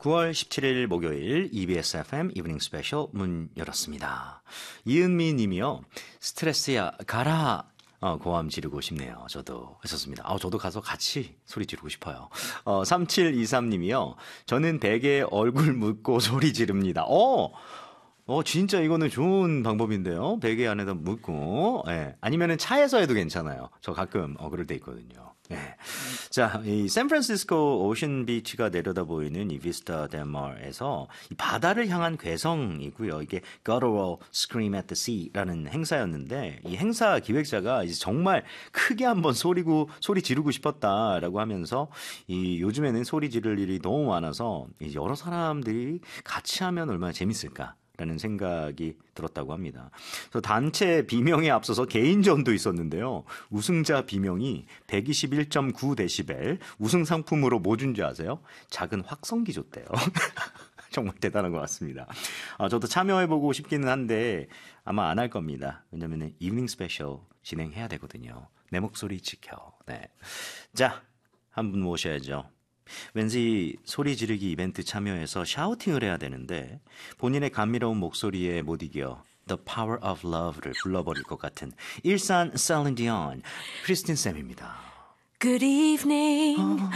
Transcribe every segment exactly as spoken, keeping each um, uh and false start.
구월 십칠일 목요일 이비에스 에프엠 이브닝 스페셜 문 열었습니다. 이은미 님이요. 스트레스야 가라. 어, 고함 지르고 싶네요. 저도 했었습니다. 아, 저도 가서 같이 소리 지르고 싶어요. 어, 삼칠이삼 님이요. 저는 베개에 얼굴 묻고 소리 지릅니다. 어! 어, 진짜 이거는 좋은 방법인데요. 베개 안에다 묻고, 예. 아니면은 차에서 해도 괜찮아요. 저 가끔, 어, 그럴 때 있거든요. 예. 자, 이 샌프란시스코 오션 비치가 내려다 보이는 이 비스타 델마에서 이 바다를 향한 괴성이고요. 이게 Guttural Scream at the Sea라는 행사였는데, 이 행사 기획자가 이제 정말 크게 한번 소리고, 소리 지르고 싶었다라고 하면서, 이 요즘에는 소리 지를 일이 너무 많아서, 이 여러 사람들이 같이 하면 얼마나 재밌을까? 라는 생각이 들었다고 합니다. 그래서 단체 비명에 앞서서 개인전도 있었는데요. 우승자 비명이 백이십일 점 구 데시벨, 우승 상품으로 뭐 준지 아세요? 작은 확성기 줬대요. 정말 대단한 것 같습니다. 아, 저도 참여해보고 싶기는 한데 아마 안 할 겁니다. 왜냐면 이브닝 스페셜 진행해야 되거든요. 내 목소리 지켜. 네. 자, 한 분 모셔야죠. 왠지 소리 지르기 이벤트 참여해서 샤우팅을 해야 되는데 본인의 감미로운 목소리에 못 이겨 The Power of Love를 불러버릴 것 같은 일산 셀린 디온 크리스틴 쌤입니다. Good evening,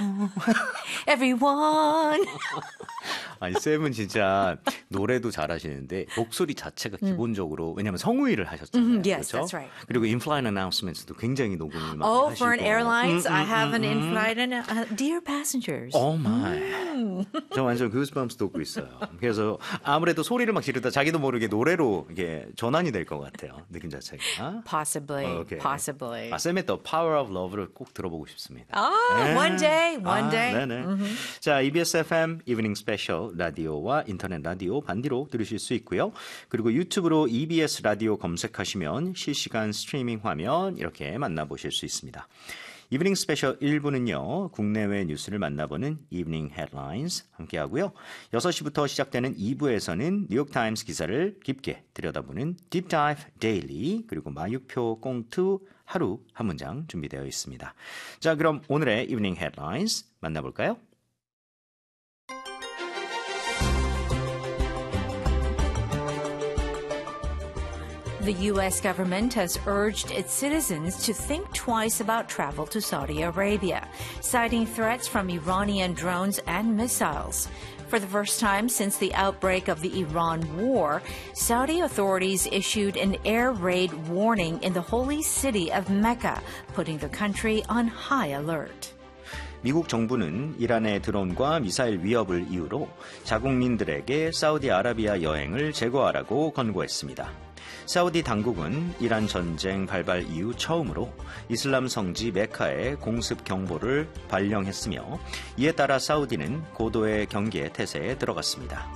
everyone. 아니 쌤은 진짜 노래도 잘하시는데 목소리 자체가 기본적으로 왜냐하면 성우일을 하셨잖아요. Mm-hmm, yes, 그렇죠? that's right. 그리고 in-flight announcements도 굉장히 녹음을 많이 Oh, 하시고. for an airlines, 음, 음, I have 음, an 음. in-flight and uh, dear passengers. Oh my. 저 완전 goosebumps 돋고 있어요. 그래서 아무래도 소리를 막 지르다 자기도 모르게 노래로 이게 전환이 될 것 같아요. 느낌 자체가. Possibly, Okay. possibly. 아, 쌤의 The Power of Love를 꼭 들어보고 싶습니다. Oh, 네. one day, one 아, day. 네네. Mm-hmm. 자, 이비에스 에프엠 이브닝 스페셜 라디오와 인터넷 라디오 반디로 들으실 수 있고요. 그리고 유튜브로 이비에스 라디오 검색하시면 실시간 스트리밍 화면 이렇게 만나보실 수 있습니다. 이브닝 스페셜 일 부는요. 국내외 뉴스를 만나보는 이브닝 헤드라인스 함께하고요. 여섯 시부터 시작되는 이 부에서는 뉴욕타임스 기사를 깊게 들여다보는 딥다이브 데일리 그리고 마유표 꽁투 하루 한 문장 준비되어 있습니다. 자, 그럼 오늘의 이브닝 헤드라인스 만나볼까요? The U S government has urged its citizens to think twice about travel to Saudi Arabia, citing threats from Iranian drones and missiles. For the first time since the outbreak of the Iran war, Saudi authorities issued an air raid warning in the holy city of Mecca, putting the country on high alert. 미국 정부는 이란의 드론과 미사일 위협을 이유로 자국민들에게 사우디아라비아 여행을 제거하라고 권고했습니다. 사우디 당국은 이란 전쟁 발발 이후 처음으로 이슬람 성지 메카에 공습 경보를 발령했으며 이에 따라 사우디는 고도의 경계 태세에 들어갔습니다.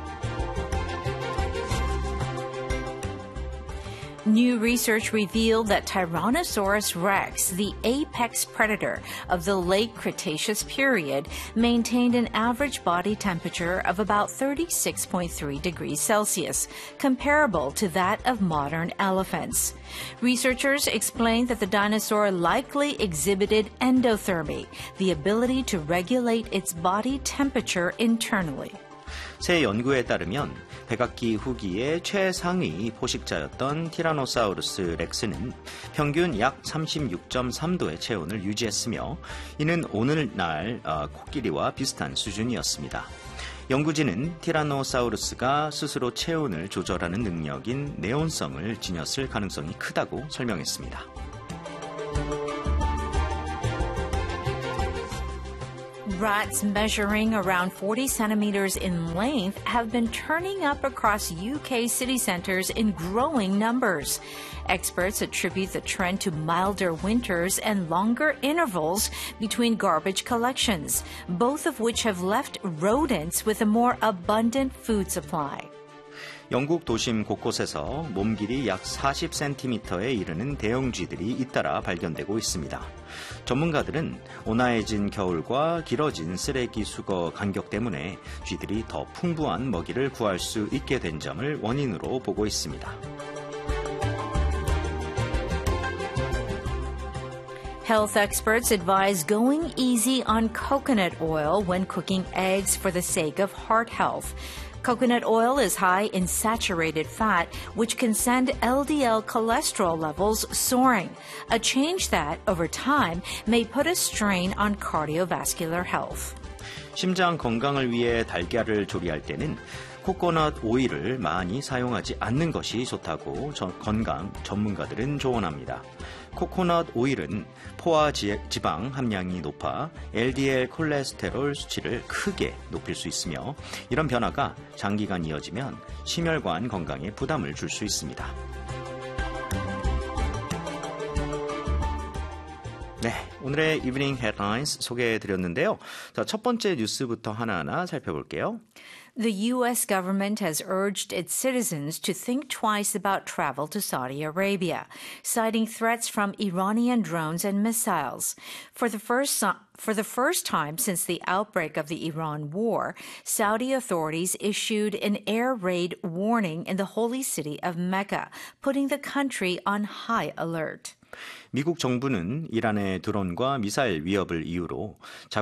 New research revealed that Tyrannosaurus rex, the apex predator of the late Cretaceous period, maintained an average body temperature of about thirty-six point three degrees Celsius, comparable to that of modern elephants. Researchers explained that the dinosaur likely exhibited endothermy, the ability to regulate its body temperature internally. 새 연구에 따르면 백악기 후기의 최상위 포식자였던 티라노사우루스 렉스는 평균 약 삼십육 점 삼 도의 체온을 유지했으며 이는 오늘날 코끼리와 비슷한 수준이었습니다. 연구진은 티라노사우루스가 스스로 체온을 조절하는 능력인 내온성을 지녔을 가능성이 크다고 설명했습니다. Rats measuring around forty centimeters in length have been turning up across U K city centers in growing numbers. Experts attribute the trend to milder winters and longer intervals between garbage collections, both of which have left rodents with a more abundant food supply. 영국 도심 곳곳에서 몸길이 약 사십 센티미터에 이르는 대형 쥐들이 잇따라 발견되고 있습니다. 전문가들은 온화해진 겨울과 길어진 쓰레기 수거 간격 때문에 쥐들이 더 풍부한 먹이를 구할 수 있게 된 점을 원인으로 보고 있습니다. Health experts advise going easy on coconut oil when cooking eggs for the sake of heart health. Coconut oil is high in saturated fat, which can send L D L cholesterol levels soaring, a change that, over time, may put a strain on cardiovascular health. 심장 건강을 위해 달걀을 조리할 때는 코코넛 오일을 많이 사용하지 않는 것이 좋다고 전, 건강 전문가들은 조언합니다. 코코넛 오일은 포화 지방 함량이 높아 엘디엘 콜레스테롤 수치를 크게 높일 수 있으며 이런 변화가 장기간 이어지면 심혈관 건강에 부담을 줄 수 있습니다. 네, 오늘의 이브닝 헤드라인스 소개해드렸는데요. 자, 첫 번째 뉴스부터 하나하나 살펴볼게요. The U S government has urged its citizens to think twice about travel to Saudi Arabia, citing threats from Iranian drones and missiles. For the first For the first time since the outbreak of the Iran war, Saudi authorities issued an air raid warning in the holy city of Mecca, putting the country on high alert. 미국 정부는 이란의 드론과 미사일 위협을 이유로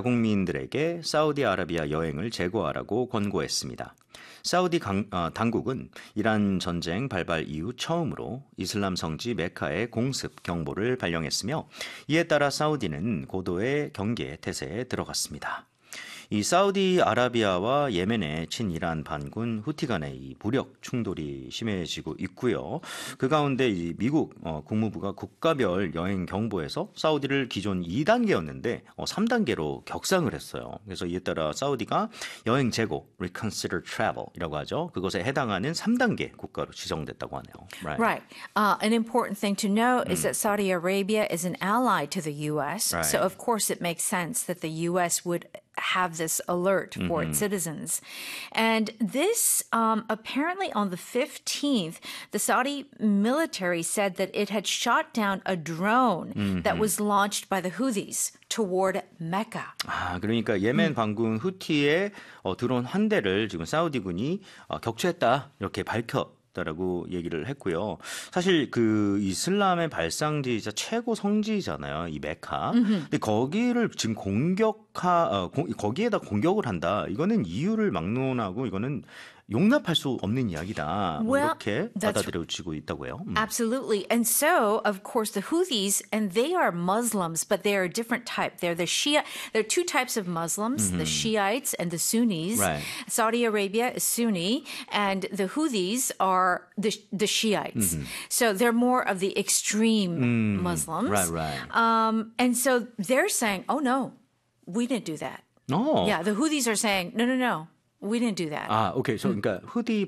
자국민들에게 사우디아라비아 여행을 재고하라고 권고했습니다. 사우디 강, 어, 당국은 이란 전쟁 발발 이후 처음으로 이슬람 성지 메카의 공습 경보를 발령했으며 이에 따라 사우디는 고도의 경계 태세에 들어갔습니다. 이 사우디아라비아와 예멘의 친이란 반군 후티 간의 이 무력 충돌이 심해지고 있고요. 그 가운데 이 미국 어, 국무부가 국가별 여행 경보에서 사우디를 기존 이 단계였는데 어, 삼 단계로 격상을 했어요. 그래서 이에 따라 사우디가 여행 재고 (reconsider travel)이라고 하죠. 그것에 해당하는 삼 단계 국가로 지정됐다고 하네요. Right. Right. Uh, an important thing to know mm. is that Saudi Arabia is an ally to the U S. Right. So of course it makes sense that the U S would have this alert for mm-hmm. its citizens. And this, um, apparently on the fifteenth, the Saudi military said that it had shot down a drone mm-hmm. that was launched by the Houthis toward Mecca. 아, 그러니까 예멘 반군 후티의 어, 드론 한 대를 지금 사우디군이 어, 격추했다 이렇게 밝혀 라고 얘기를 했고요. 사실 그 이슬람의 발상지이자 최고 성지잖아요. 이 메카. Mm-hmm. 근데 거기를 지금 공격하 어, 고, 거기에다 공격을 한다. 이거는 이유를 막론하고 이거는 용납할 수 없는 이야기다. Well, 이렇게 받아들여지고 있다고 해요. 음. Absolutely. And so, of course, the Houthis, and they are Muslims, but they are a different type. They're the Shia. There are two types of Muslims, mm-hmm. the Shiites and the Sunnis. Right. Saudi Arabia is Sunni, and the Houthis are the, the Shiites. Mm-hmm. So they're more of the extreme mm. Muslims. Right, right. Um, and so they're saying, oh, no, we didn't do that. No. Yeah, the Houthis are saying, no, no, no. We didn't do that. 아, 오케이. 저, 그러니까 후디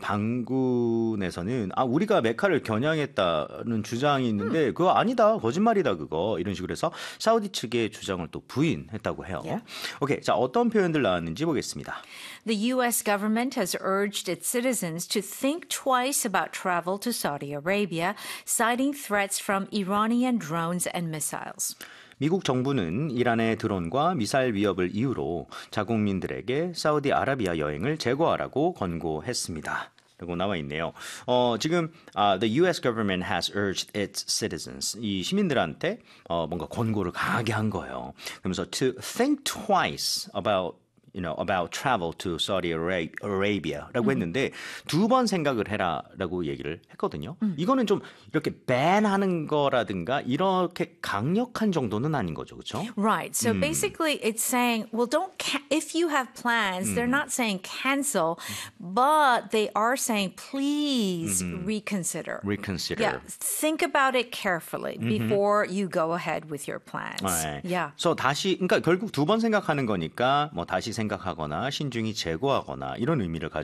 반군에서는 아 우리가 메카를 겨냥했다는 주장이 있는데 음. 그거 아니다, 거짓말이다 그거 이런 식으로 해서 사우디 측의 주장을 또 부인했다고 해요. Yeah. 오케이, 자 어떤 표현들 나왔는지 보겠습니다. The U S government has urged its citizens to think twice about travel to Saudi Arabia, citing threats from Iranian drones and missiles. 미국 정부는 이란의 드론과 미사일 위협을 이유로 자국민들에게 사우디아라비아 여행을 재고하라고 권고했습니다. 라고 나와 있네요. 어, 지금 uh, the U S government has urged its citizens. 이 시민들한테 어, 뭔가 권고를 강하게 한 거예요. 그러면서 to think twice about you know, about travel to Saudi Arabia라고 음. 했는데 두 번 생각을 해라라고 얘기를 했거든요. 음. 이거는 좀 이렇게 ban하는 거라든가 이렇게 강력한 정도는 아닌 거죠, 그렇죠? Right. So 음. basically, it's saying, well, don't ca- if you have plans, 음. they're not saying cancel, but they are saying please mm-hmm. reconsider. Reconsider. Yeah. Think about it carefully mm-hmm. before you go ahead with your plans. 네. Yeah. So 다시 그러니까 결국 두 번 생각하는 거니까 뭐 다시 생각하거나 신중히 재고하거나 이런 의미를 가지고